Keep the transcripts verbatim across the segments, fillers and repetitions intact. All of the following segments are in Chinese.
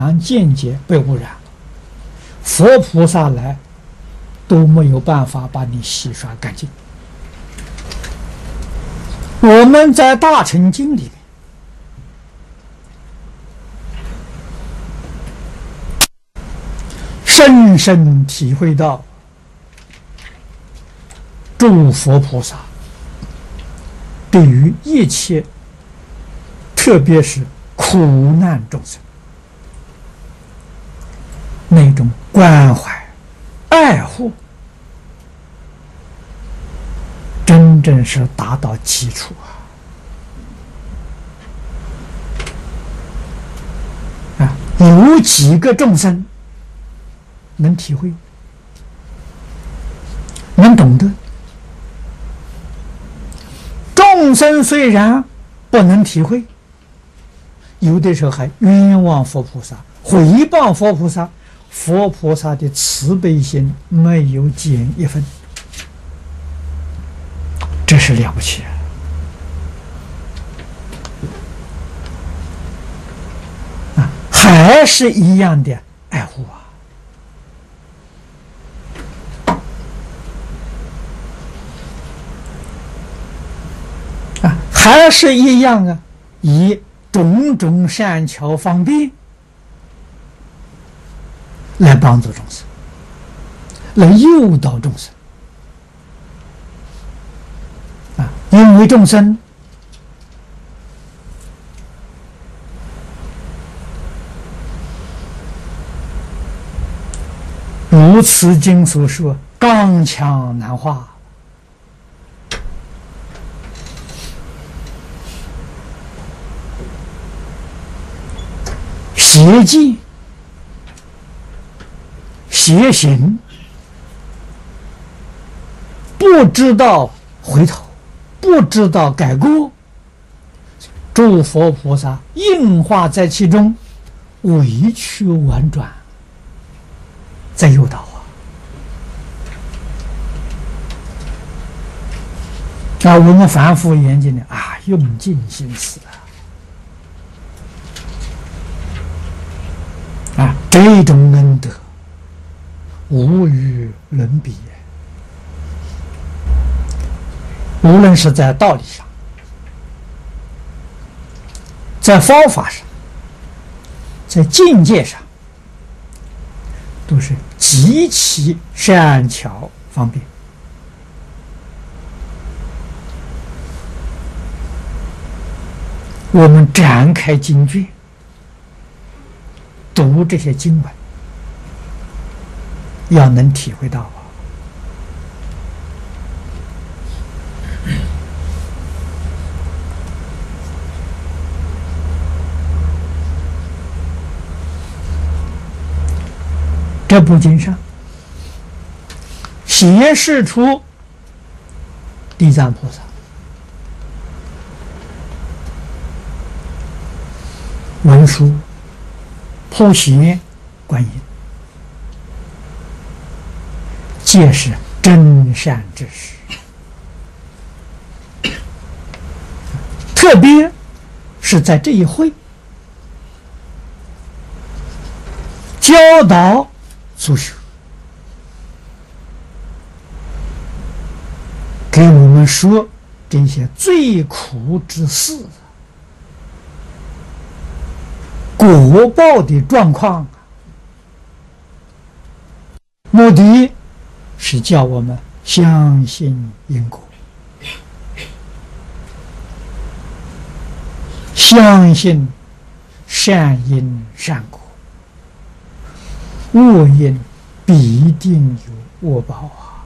见解被污染了，佛菩萨来都没有办法把你洗刷干净。我们在大乘经里面深深体会到诸佛菩萨对于一切，特别是苦难众生那种关怀爱护，真正是达到基础啊！啊，有几个众生能体会，能懂得？众生虽然不能体会，有的时候还冤枉佛菩萨，回报佛菩萨，佛菩萨的慈悲心没有减一分，这是了不起啊！还是一样的爱护啊！啊，还是一样啊，以种种善巧方便来帮助众生，来诱导众生啊！因为众生如此经所说，刚强难化，邪见邪行，不知道回头，不知道改过，诸佛菩萨应化在其中，委曲婉转，在诱导啊！啊，我们反复研究的啊，用尽心思啊！啊，这种恩德无与伦比，无论是在道理上，在方法上，在境界上，都是极其善巧方便。我们展开经卷，读这些经文，要能体会到啊，这部经上显示出地藏菩萨、文殊、普贤观音，皆是真善之士，特别是在这一会教导苏修，给我们说这些最苦之事，果报的状况，目的是叫我们相信因果，相信善因善果，恶因必定有恶报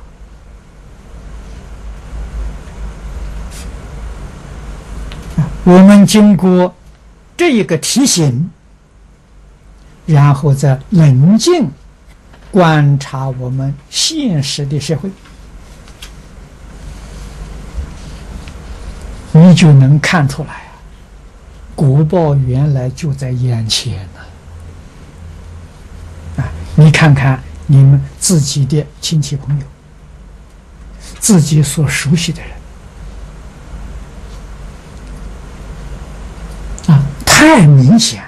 啊！我们经过这一个提醒，然后再冷静观察我们现实的社会，你就能看出来，果报原来就在眼前呢。啊，你看看你们自己的亲戚朋友，自己所熟悉的人，啊，太明显。